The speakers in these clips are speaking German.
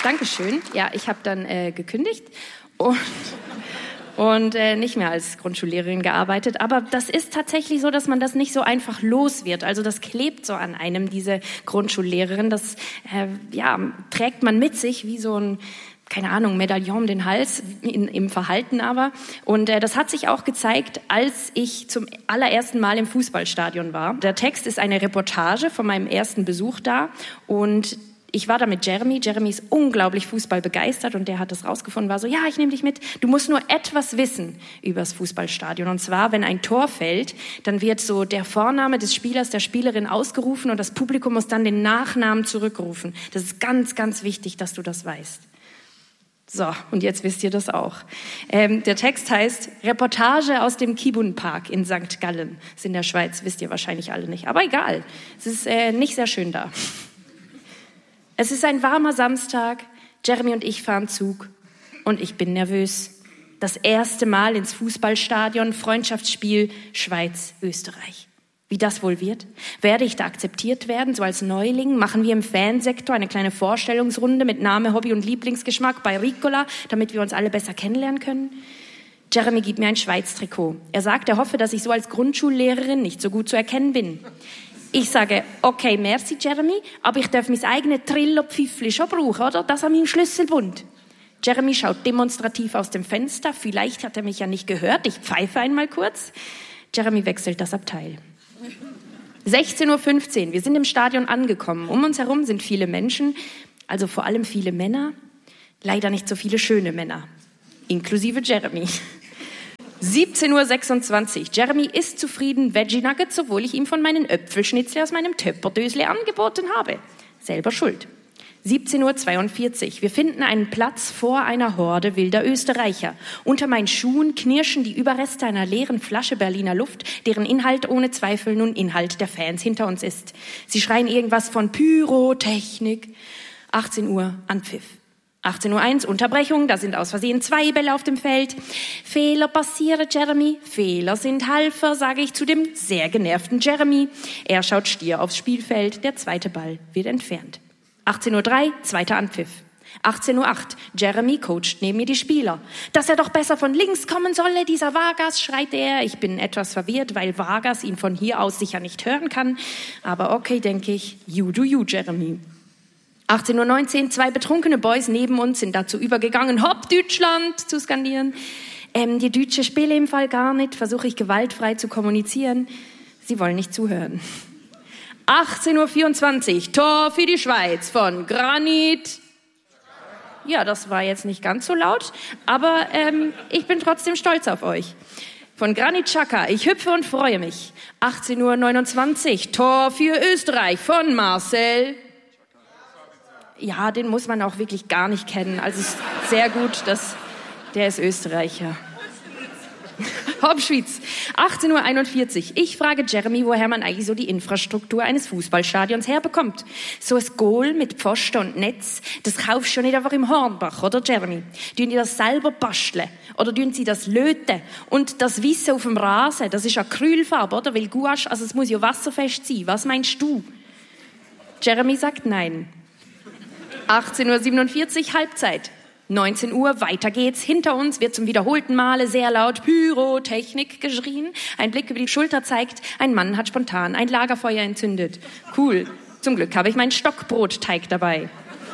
Dankeschön. Ja, ich habe dann gekündigt und nicht mehr als Grundschullehrerin gearbeitet. Aber das ist tatsächlich so, dass man das nicht so einfach los wird. Also das klebt so an einem, diese Grundschullehrerin. Das trägt man mit sich wie so ein, keine Ahnung, Medaillon um den Hals, im Verhalten aber. Und das hat sich auch gezeigt, als ich zum allerersten Mal im Fußballstadion war. Der Text ist eine Reportage von meinem ersten Besuch da und ich war da mit Jeremy. Jeremy ist unglaublich Fußball begeistert und der hat das rausgefunden, war so, ja, ich nehme dich mit. Du musst nur etwas wissen über das Fußballstadion. Und zwar, wenn ein Tor fällt, dann wird so der Vorname des Spielers, der Spielerin ausgerufen und das Publikum muss dann den Nachnamen zurückrufen. Das ist ganz, ganz wichtig, dass du das weißt. So, und jetzt wisst ihr das auch. Der Text heißt Reportage aus dem Kibun-Park in St. Gallen. Das ist in der Schweiz, wisst ihr wahrscheinlich alle nicht. Aber egal, es ist nicht sehr schön da. Es ist ein warmer Samstag, Jeremy und ich fahren Zug und ich bin nervös. Das erste Mal ins Fußballstadion, Freundschaftsspiel Schweiz-Österreich. Wie das wohl wird? Werde ich da akzeptiert werden, so als Neuling? Machen wir im Fansektor eine kleine Vorstellungsrunde mit Name, Hobby und Lieblingsgeschmack bei Ricola, damit wir uns alle besser kennenlernen können? Jeremy gibt mir ein Schweiz-Trikot. Er sagt, er hoffe, dass ich so als Grundschullehrerin nicht so gut zu erkennen bin. Ich sage, okay, merci Jeremy, aber ich darf mein eigenes Trillo-Pfiffli schon brauchen, oder? Das an meinem Schlüsselbund. Jeremy schaut demonstrativ aus dem Fenster. Vielleicht hat er mich ja nicht gehört. Ich pfeife einmal kurz. Jeremy wechselt das Abteil. 16:15 Uhr. Wir sind im Stadion angekommen. Um uns herum sind viele Menschen, also vor allem viele Männer. Leider nicht so viele schöne Männer, inklusive Jeremy. 17:26 Uhr. Jeremy ist zufrieden Veggie Nuggets, obwohl ich ihm von meinen Äpfelschnitzel aus meinem Töpperdösle angeboten habe. Selber schuld. 17:42 Uhr. Wir finden einen Platz vor einer Horde wilder Österreicher. Unter meinen Schuhen knirschen die Überreste einer leeren Flasche Berliner Luft, deren Inhalt ohne Zweifel nun Inhalt der Fans hinter uns ist. Sie schreien irgendwas von Pyrotechnik. 18 Uhr Anpfiff. 18:01 Uhr Unterbrechung, da sind aus Versehen 2 Bälle auf dem Feld. Fehler passieren, Jeremy. Fehler sind Helfer, sage ich zu dem sehr genervten Jeremy. Er schaut stier aufs Spielfeld, der zweite Ball wird entfernt. 18:03 Uhr, zweiter Anpfiff. 18:08 Uhr, Jeremy coacht neben mir die Spieler. Dass er doch besser von links kommen solle, dieser Vargas, schreit er. Ich bin etwas verwirrt, weil Vargas ihn von hier aus sicher nicht hören kann. Aber okay, denke ich, you do you, Jeremy. 18:19 Uhr, 2 betrunkene Boys neben uns sind dazu übergegangen, Hopp Deutschland zu skandieren. Die Deutsche spielen im Fall gar nicht, versuche ich gewaltfrei zu kommunizieren. Sie wollen nicht zuhören. 18:24 Uhr, Tor für die Schweiz von Granit. Ja, das war jetzt nicht ganz so laut, aber ich bin trotzdem stolz auf euch. Von Granit Xhaka, ich hüpfe und freue mich. 18:29 Uhr, Tor für Österreich von Marcel. Ja, den muss man auch wirklich gar nicht kennen. Also ist sehr gut, der ist Österreicher. Hauptschweiz. 18:41 Uhr. Ich frage Jeremy, woher man eigentlich so die Infrastruktur eines Fußballstadions herbekommt. So ein Goal mit Pfosten und Netz, das kaufst du schon nicht einfach im Hornbach, oder Jeremy? Tun die das selber basteln? Oder tun sie das löten? Und das Weiße auf dem Rasen, das ist ja Acrylfarbe, oder? Weil Gouache, also es muss ja wasserfest sein. Was meinst du? Jeremy sagt nein. 18:47 Uhr, Halbzeit. 19 Uhr, weiter geht's. Hinter uns wird zum wiederholten Male sehr laut Pyrotechnik geschrien. Ein Blick über die Schulter zeigt, ein Mann hat spontan ein Lagerfeuer entzündet. Cool. Zum Glück habe ich meinen Stockbrotteig dabei.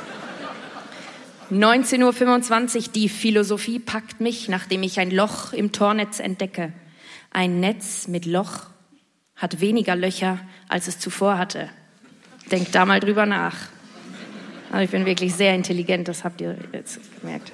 19:25 Uhr, die Philosophie packt mich, nachdem ich ein Loch im Tornetz entdecke. Ein Netz mit Loch hat weniger Löcher, als es zuvor hatte. Denkt da mal drüber nach. Aber ich bin wirklich sehr intelligent, das habt ihr jetzt gemerkt.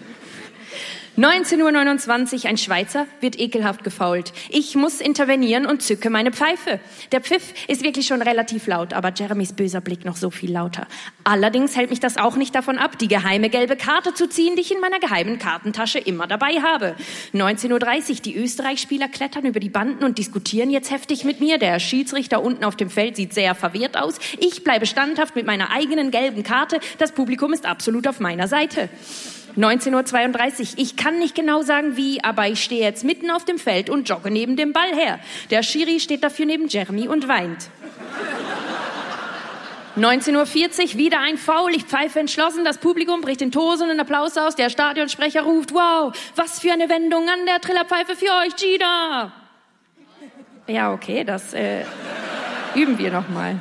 19:29 Uhr, ein Schweizer wird ekelhaft gefoult. Ich muss intervenieren und zücke meine Pfeife. Der Pfiff ist wirklich schon relativ laut, aber Jeremys böser Blick noch so viel lauter. Allerdings hält mich das auch nicht davon ab, die geheime gelbe Karte zu ziehen, die ich in meiner geheimen Kartentasche immer dabei habe. 19:30 Uhr, die Österreich-Spieler klettern über die Banden und diskutieren jetzt heftig mit mir. Der Schiedsrichter unten auf dem Feld sieht sehr verwirrt aus. Ich bleibe standhaft mit meiner eigenen gelben Karte. Das Publikum ist absolut auf meiner Seite. 19:32 Uhr. Ich kann nicht genau sagen wie, aber ich stehe jetzt mitten auf dem Feld und jogge neben dem Ball her. Der Schiri steht dafür neben Jeremy und weint. 19:40 Uhr, wieder ein Foul, ich pfeife entschlossen, das Publikum bricht in tosenden Applaus aus, der Stadionsprecher ruft, wow, was für eine Wendung an der Trillerpfeife für euch, Gina. Ja, okay, das üben wir nochmal.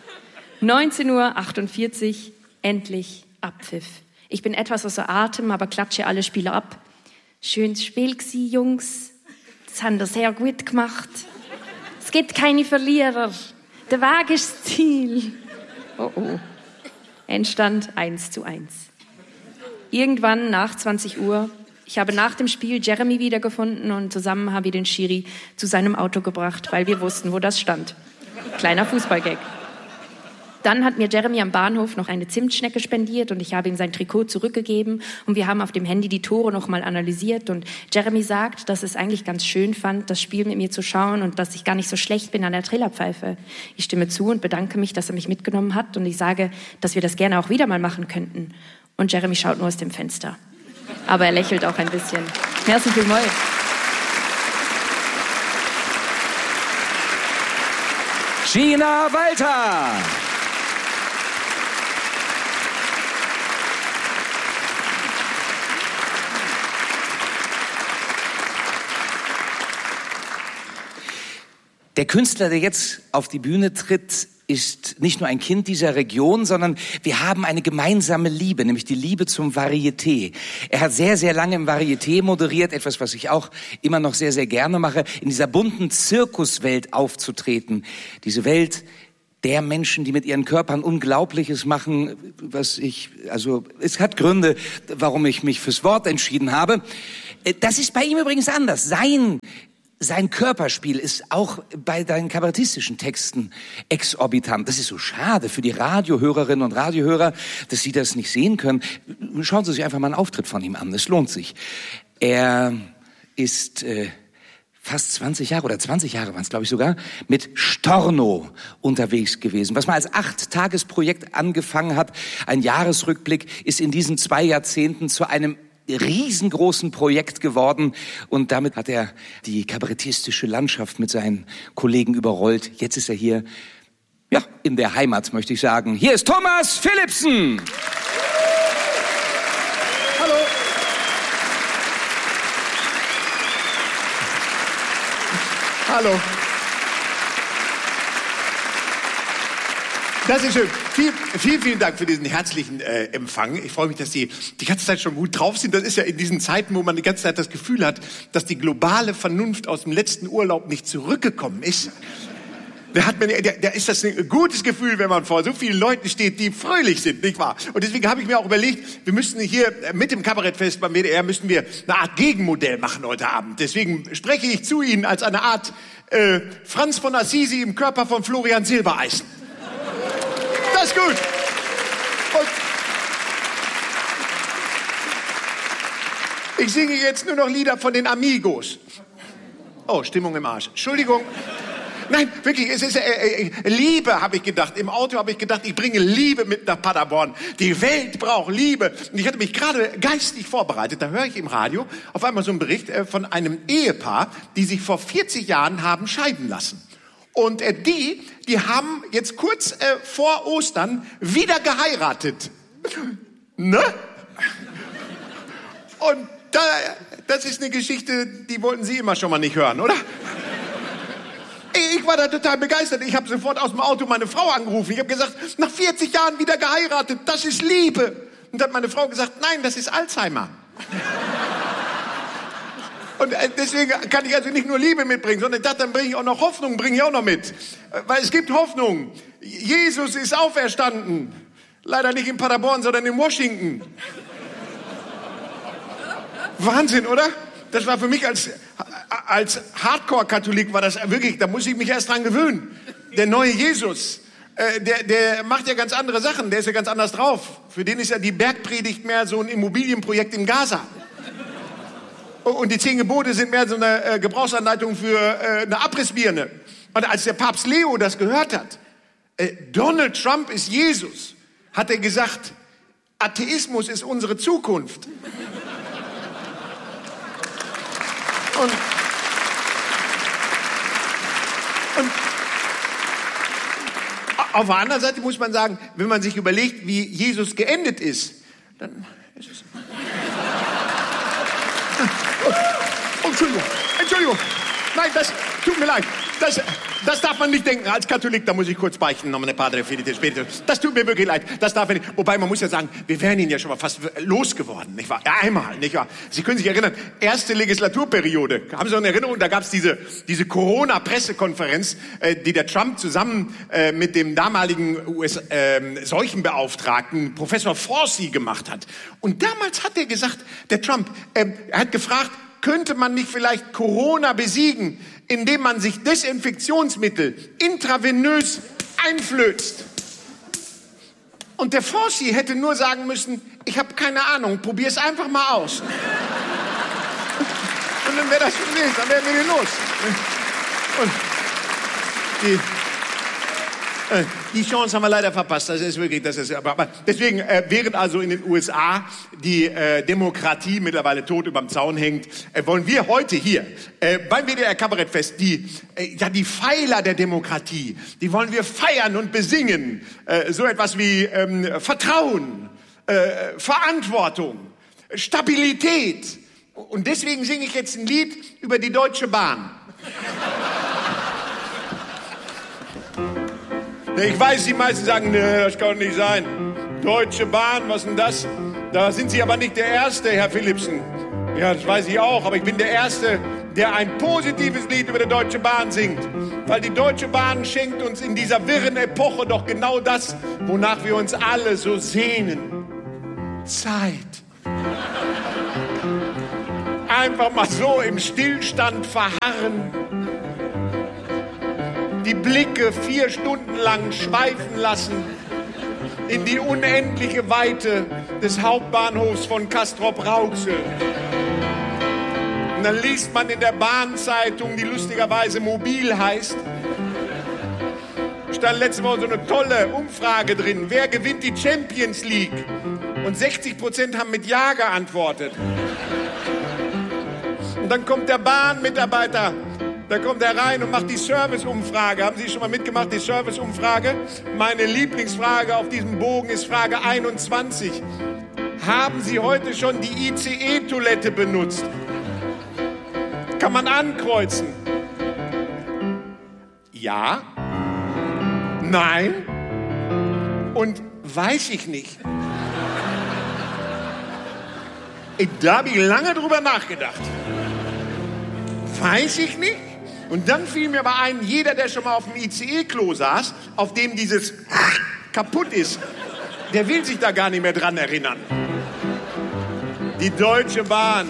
19:48 Uhr, endlich Abpfiff. Ich bin etwas außer Atem, aber klatsche alle Spieler ab. Schönes Spiel gsi, Jungs. Das haben wir sehr gut gemacht. Es gibt keine Verlierer. Der Weg ist das Ziel. Oh oh. Endstand 1:1. Irgendwann nach 20 Uhr, ich habe nach dem Spiel Jeremy wiedergefunden und zusammen haben wir den Schiri zu seinem Auto gebracht, weil wir wussten, wo das stand. Kleiner Fußballgag. Dann hat mir Jeremy am Bahnhof noch eine Zimtschnecke spendiert und ich habe ihm sein Trikot zurückgegeben und wir haben auf dem Handy die Tore noch mal analysiert und Jeremy sagt, dass es eigentlich ganz schön fand, das Spiel mit mir zu schauen und dass ich gar nicht so schlecht bin an der Trillerpfeife. Ich stimme zu und bedanke mich, dass er mich mitgenommen hat und ich sage, dass wir das gerne auch wieder mal machen könnten. Und Jeremy schaut nur aus dem Fenster. Aber er lächelt auch ein bisschen. Merci vielmals. Gina Walter. Der Künstler, der jetzt auf die Bühne tritt, ist nicht nur ein Kind dieser Region, sondern wir haben eine gemeinsame Liebe, nämlich die Liebe zum Varieté. Er hat sehr, sehr lange im Varieté moderiert, etwas, was ich auch immer noch sehr, sehr gerne mache, in dieser bunten Zirkuswelt aufzutreten. Diese Welt der Menschen, die mit ihren Körpern Unglaubliches machen, es hat Gründe, warum ich mich fürs Wort entschieden habe. Das ist bei ihm übrigens anders. Sein Körperspiel ist auch bei deinen kabarettistischen Texten exorbitant. Das ist so schade für die Radiohörerinnen und Radiohörer, dass sie das nicht sehen können. Schauen Sie sich einfach mal einen Auftritt von ihm an. Es lohnt sich. Er ist fast 20 Jahre waren es, glaube ich sogar, mit Storno unterwegs gewesen. Was man als 8-Tages-Projekt angefangen hat, ein Jahresrückblick, ist in diesen 2 Jahrzehnten zu einem riesengroßen Projekt geworden und damit hat er die kabarettistische Landschaft mit seinen Kollegen überrollt. Jetzt ist er hier, ja, in der Heimat, möchte ich sagen. Hier ist Thomas Philippsen. Hallo. Hallo. Das ist schön. Vielen Dank für diesen herzlichen Empfang. Ich freue mich, dass Sie die ganze Zeit schon gut drauf sind. Das ist ja in diesen Zeiten, wo man die ganze Zeit das Gefühl hat, dass die globale Vernunft aus dem letzten Urlaub nicht zurückgekommen ist. Da ist das ein gutes Gefühl, wenn man vor so vielen Leuten steht, die fröhlich sind, nicht wahr? Und deswegen habe ich mir auch überlegt, wir müssten hier mit dem Kabarettfest beim WDR müssen wir eine Art Gegenmodell machen heute Abend. Deswegen spreche ich zu Ihnen als eine Art Franz von Assisi im Körper von Florian Silbereisen. Das ist gut. Und ich singe jetzt nur noch Lieder von den Amigos. Oh, Stimmung im Arsch. Entschuldigung. Nein, wirklich, es ist Liebe, habe ich gedacht. Im Auto habe ich gedacht, ich bringe Liebe mit nach Paderborn. Die Welt braucht Liebe. Und ich hatte mich gerade geistig vorbereitet. Da höre ich im Radio auf einmal so einen Bericht von einem Ehepaar, die sich vor 40 Jahren haben scheiden lassen. Und die haben jetzt kurz vor Ostern wieder geheiratet. Ne? Und das ist eine Geschichte, die wollten Sie immer schon mal nicht hören, oder? Ich war da total begeistert. Ich habe sofort aus dem Auto meine Frau angerufen. Ich habe gesagt, nach 40 Jahren wieder geheiratet, das ist Liebe. Und dann hat meine Frau gesagt, nein, das ist Alzheimer. Und deswegen kann ich also nicht nur Liebe mitbringen, sondern ich dachte, dann bringe ich auch noch Hoffnung, bringe ich auch noch mit. Weil es gibt Hoffnung. Jesus ist auferstanden. Leider nicht in Paderborn, sondern in Washington. Wahnsinn, oder? Das war für mich als Hardcore-Katholik war das wirklich, da muss ich mich erst dran gewöhnen. Der neue Jesus, der macht ja ganz andere Sachen, der ist ja ganz anders drauf. Für den ist ja die Bergpredigt mehr so ein Immobilienprojekt im Gaza. Und die 10 Gebote sind mehr so eine Gebrauchsanleitung für eine Abrissbirne. Und als der Papst Leo das gehört hat, Donald Trump ist Jesus, hat er gesagt, Atheismus ist unsere Zukunft. Und Auf der anderen Seite muss man sagen, wenn man sich überlegt, wie Jesus geendet ist, dann ist es... Oh, Entschuldigung. Nein, das tut mir leid. Das darf man nicht denken. Als Katholik, da muss ich kurz beichten. Nomine Padre, Filii, Spiritus. Das tut mir wirklich leid. Das darf man nicht. Wobei, man muss ja sagen, wir wären ihn ja schon mal fast losgeworden, nicht wahr? Ja, einmal, nicht wahr? Sie können sich erinnern, erste Legislaturperiode. Haben Sie noch eine Erinnerung? Da gab es diese Corona-Pressekonferenz, die der Trump zusammen mit dem damaligen US-Seuchenbeauftragten Professor Fauci gemacht hat. Und damals hat er gesagt, der Trump, er hat gefragt, könnte man nicht vielleicht Corona besiegen, indem man sich Desinfektionsmittel intravenös einflößt? Und der Fauci hätte nur sagen müssen, ich habe keine Ahnung, probier's einfach mal aus. Und dann wäre das schon gewesen, dann wären wir los. Und die Chance haben wir leider verpasst. Das ist wirklich, aber deswegen, während also in den USA die Demokratie mittlerweile tot überm Zaun hängt, wollen wir heute hier beim WDR Kabarettfest die Pfeiler der Demokratie, die wollen wir feiern und besingen. So etwas wie Vertrauen, Verantwortung, Stabilität. Und deswegen singe ich jetzt ein Lied über die Deutsche Bahn. Ich weiß, die meisten sagen, nee, das kann nicht sein. Deutsche Bahn, was denn das? Da sind Sie aber nicht der Erste, Herr Philipsen. Ja, das weiß ich auch, aber ich bin der Erste, der ein positives Lied über die Deutsche Bahn singt. Weil die Deutsche Bahn schenkt uns in dieser wirren Epoche doch genau das, wonach wir uns alle so sehnen. Zeit. Einfach mal so im Stillstand verharren. Die Blicke 4 Stunden lang schweifen lassen in die unendliche Weite des Hauptbahnhofs von Castrop-Rauxel. Und dann liest man in der Bahnzeitung, die lustigerweise Mobil heißt, stand letzte Woche so eine tolle Umfrage drin. Wer gewinnt die Champions League? Und 60% haben mit Ja geantwortet. Und dann kommt der Bahnmitarbeiter, da kommt er rein und macht die Serviceumfrage. Haben Sie schon mal mitgemacht, die Serviceumfrage? Meine Lieblingsfrage auf diesem Bogen ist Frage 21. Haben Sie heute schon die ICE-Toilette benutzt? Kann man ankreuzen. Ja? Nein? Und weiß ich nicht. Da habe ich lange drüber nachgedacht. Weiß ich nicht? Und dann fiel mir aber ein, jeder, der schon mal auf dem ICE-Klo saß, auf dem dieses kaputt ist, der will sich da gar nicht mehr dran erinnern. Die Deutsche Bahn.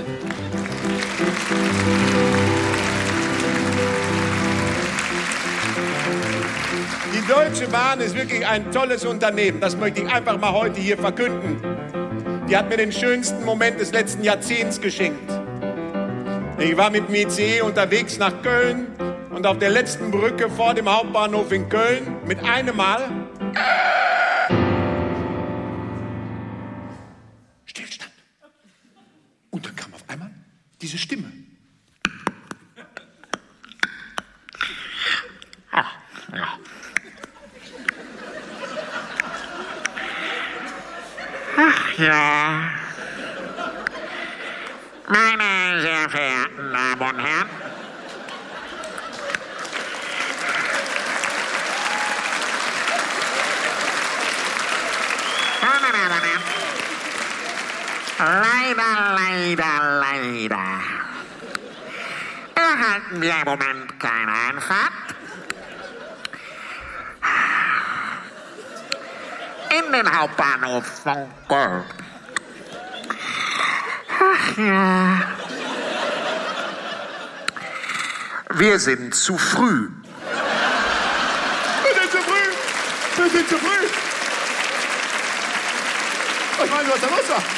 Die Deutsche Bahn ist wirklich ein tolles Unternehmen. Das möchte ich einfach mal heute hier verkünden. Die hat mir den schönsten Moment des letzten Jahrzehnts geschenkt. Ich war mit dem ICE unterwegs nach Köln und auf der letzten Brücke vor dem Hauptbahnhof in Köln mit einem Mal Stillstand. Und dann kam auf einmal diese Stimme. Ach, ja. Ach ja. Meine sehr verehrten Damen und Herren, leider erhalten wir im Moment keine Einfahrt in den Hauptbahnhof von Köln. Ach ja. Wir sind zu früh. Wir sind zu früh. Wir sind zu früh. Was meinen Sie, was da los war?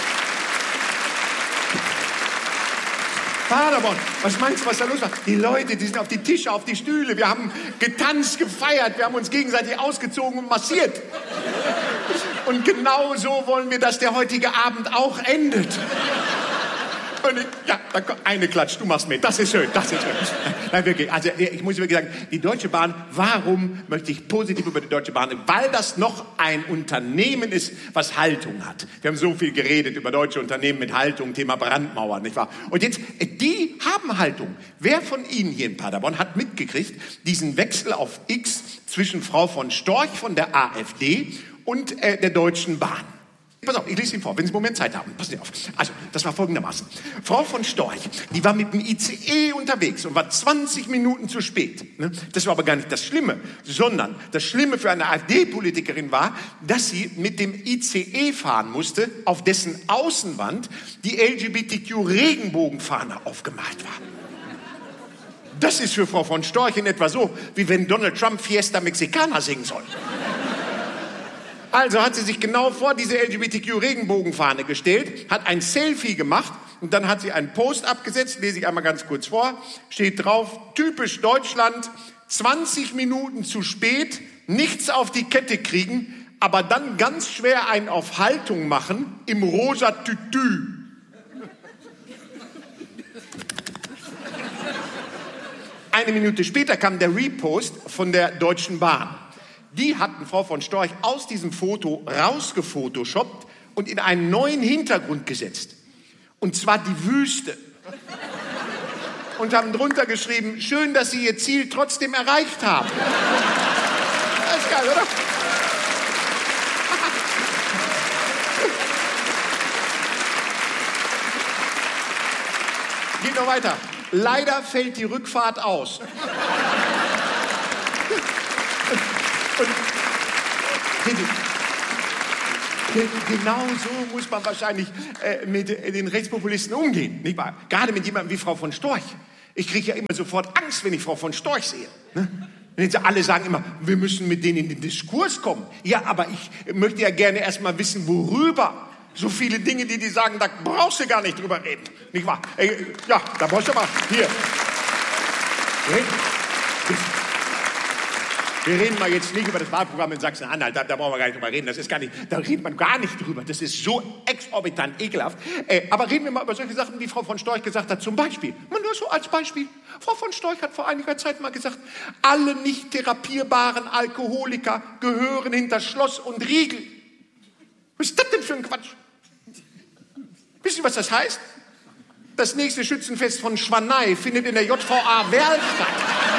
Paderborn, was meinst du, was da los war? Die Leute, die sind auf die Tische, auf die Stühle. Wir haben getanzt, gefeiert. Wir haben uns gegenseitig ausgezogen und massiert. Und genau so wollen wir, dass der heutige Abend auch endet. Da kommt eine Klatsch, du machst mit. Das ist schön, das ist schön. Nein, wirklich. Also ich muss wirklich sagen, die Deutsche Bahn, warum möchte ich positiv über die Deutsche Bahn reden? Weil das noch ein Unternehmen ist, was Haltung hat. Wir haben so viel geredet über deutsche Unternehmen mit Haltung, Thema Brandmauer, nicht wahr? Und jetzt, die haben Haltung. Wer von Ihnen hier in Paderborn hat mitgekriegt, diesen Wechsel auf X zwischen Frau von Storch von der AfD und der Deutschen Bahn? Pass auf, ich lese Ihnen vor, wenn Sie einen Moment Zeit haben. Passen Sie auf. Also, das war folgendermaßen. Frau von Storch, die war mit dem ICE unterwegs und war 20 Minuten zu spät. Das war aber gar nicht das Schlimme, sondern das Schlimme für eine AfD-Politikerin war, dass sie mit dem ICE fahren musste, auf dessen Außenwand die LGBTQ-Regenbogenfahne aufgemalt war. Das ist für Frau von Storch in etwa so, wie wenn Donald Trump Fiesta Mexicana singen soll. Also hat sie sich genau vor diese LGBTQ-Regenbogenfahne gestellt, hat ein Selfie gemacht und dann hat sie einen Post abgesetzt, lese ich einmal ganz kurz vor, steht drauf, typisch Deutschland, 20 Minuten zu spät, nichts auf die Kette kriegen, aber dann ganz schwer einen auf Haltung machen im rosa Tütü. Eine Minute später kam der Repost von der Deutschen Bahn. Die hatten Frau von Storch aus diesem Foto rausgefotoshoppt und in einen neuen Hintergrund gesetzt. Und zwar die Wüste. Und haben drunter geschrieben, schön, dass Sie Ihr Ziel trotzdem erreicht haben. Das ist geil, oder? Geht noch weiter. Leider fällt die Rückfahrt aus. Und genau so muss man wahrscheinlich mit den Rechtspopulisten umgehen, nicht wahr? Gerade mit jemandem wie Frau von Storch. Ich kriege ja immer sofort Angst, wenn ich Frau von Storch sehe. Ne? Alle sagen immer, wir müssen mit denen in den Diskurs kommen. Ja, aber ich möchte ja gerne erst mal wissen, worüber. So viele Dinge, die sagen, da brauchst du gar nicht drüber reden. Nicht wahr? Ja, da brauchst du mal. Hier. Wir reden mal jetzt nicht über das Wahlprogramm in Sachsen-Anhalt, da brauchen wir gar nicht drüber reden, da redet man gar nicht drüber, das ist so exorbitant ekelhaft. Aber reden wir mal über solche Sachen, wie Frau von Storch gesagt hat, zum Beispiel, nur so als Beispiel, Frau von Storch hat vor einiger Zeit mal gesagt, alle nicht therapierbaren Alkoholiker gehören hinter Schloss und Riegel. Was ist das denn für ein Quatsch? Wisst ihr, was das heißt? Das nächste Schützenfest von Schwanei findet in der JVA Werl statt.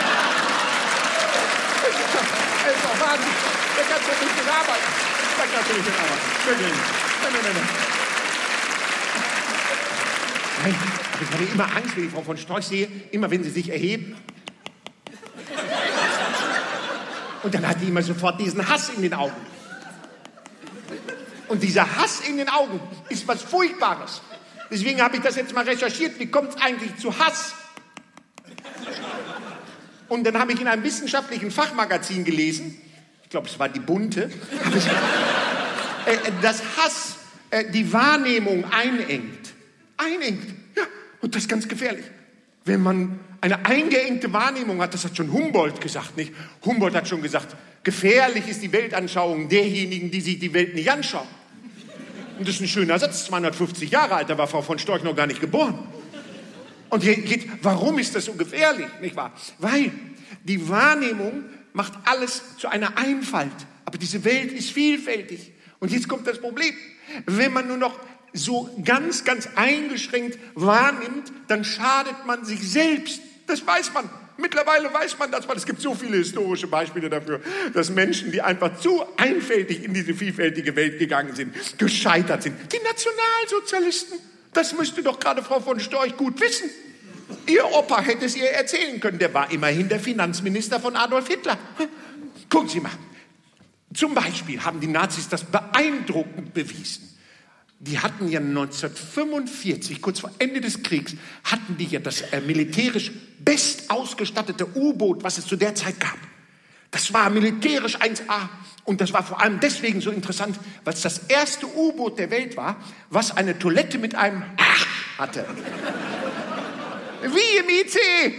Das ist doch Wahnsinn. Da kannst du nicht arbeiten. Da kannst du nicht arbeiten. Wirklich. Nein, aber ich habe immer Angst, wenn ich Frau von Storch sehe, immer wenn sie sich erhebt. Und dann hat die immer sofort diesen Hass in den Augen. Und dieser Hass in den Augen ist was Furchtbares. Deswegen habe ich das jetzt mal recherchiert. Wie kommt es eigentlich zu Hass? Und dann habe ich in einem wissenschaftlichen Fachmagazin gelesen, ich glaube, es war die Bunte, dass Hass die Wahrnehmung einengt. Einengt, ja. Und das ist ganz gefährlich. Wenn man eine eingeengte Wahrnehmung hat, das hat schon Humboldt gesagt, nicht? Humboldt hat schon gesagt, gefährlich ist die Weltanschauung derjenigen, die sich die Welt nicht anschauen. Und das ist ein schöner Satz, 250 Jahre alt, da war Frau von Storch noch gar nicht geboren. Und warum ist das so gefährlich, nicht wahr? Weil die Wahrnehmung macht alles zu einer Einfalt. Aber diese Welt ist vielfältig. Und jetzt kommt das Problem. Wenn man nur noch so ganz, ganz eingeschränkt wahrnimmt, dann schadet man sich selbst. Das weiß man. Mittlerweile weiß man das, weil es gibt so viele historische Beispiele dafür, dass Menschen, die einfach zu einfältig in diese vielfältige Welt gegangen sind, gescheitert sind. Die Nationalsozialisten, das müsste doch gerade Frau von Storch gut wissen. Ihr Opa hätte es ihr erzählen können, der war immerhin der Finanzminister von Adolf Hitler. Gucken Sie mal. Zum Beispiel haben die Nazis das beeindruckend bewiesen. Die hatten ja 1945, kurz vor Ende des Kriegs, hatten die ja das militärisch bestausgestattete U-Boot, was es zu der Zeit gab. Das war militärisch 1A. Und das war vor allem deswegen so interessant, weil es das erste U-Boot der Welt war, was eine Toilette mit einem hatte. Wie im ICE.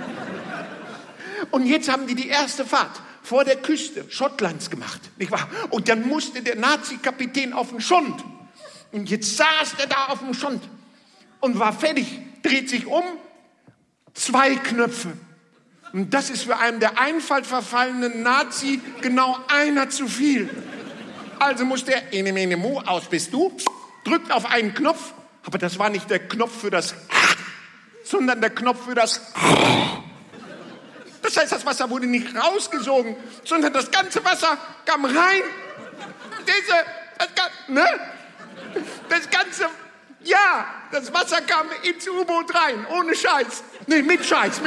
Und jetzt haben die erste Fahrt vor der Küste Schottlands gemacht, nicht wahr? Und dann musste der Nazi-Kapitän auf den Schund. Und jetzt saß der da auf dem Schund. und war fertig. Dreht sich um, 2 Knöpfe. Und das ist für einen der Einfalt verfallenen Nazi genau einer zu viel. Also muss der aus bist du, drückt auf einen Knopf, aber das war nicht der Knopf für das, sondern der Knopf für das. Das heißt, das Wasser wurde nicht rausgesogen, sondern das ganze Wasser kam rein. Das Wasser kam ins U-Boot rein, ohne Scheiß. Nee, mit Scheiß.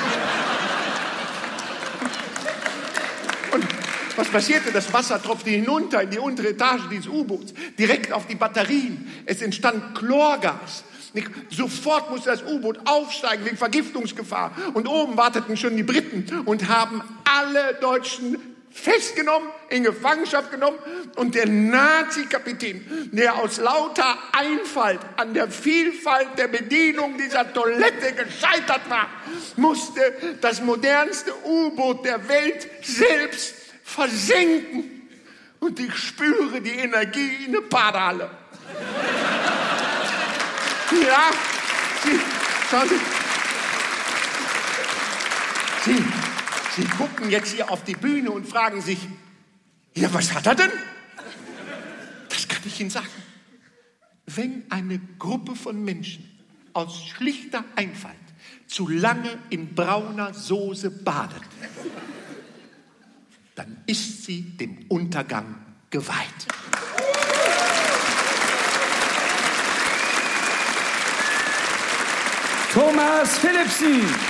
Und was passierte? Das Wasser tropfte hinunter in die untere Etage dieses U-Boots, direkt auf die Batterien. Es entstand Chlorgas. Sofort musste das U-Boot aufsteigen wegen Vergiftungsgefahr. Und oben warteten schon die Briten und haben alle Deutschen festgenommen, in Gefangenschaft genommen. Und der Nazi-Kapitän, der aus lauter Einfalt an der Vielfalt der Bedienung dieser Toilette gescheitert war, musste das modernste U-Boot der Welt selbst versenken. Und ich spüre die Energie in der Badehalle. Ja, schauen Sie gucken jetzt hier auf die Bühne und fragen sich, ja, was hat er denn? Das kann ich Ihnen sagen. Wenn eine Gruppe von Menschen aus schlichter Einfalt zu lange in brauner Soße badet, dann ist sie dem Untergang geweiht. Thomas Philippsen.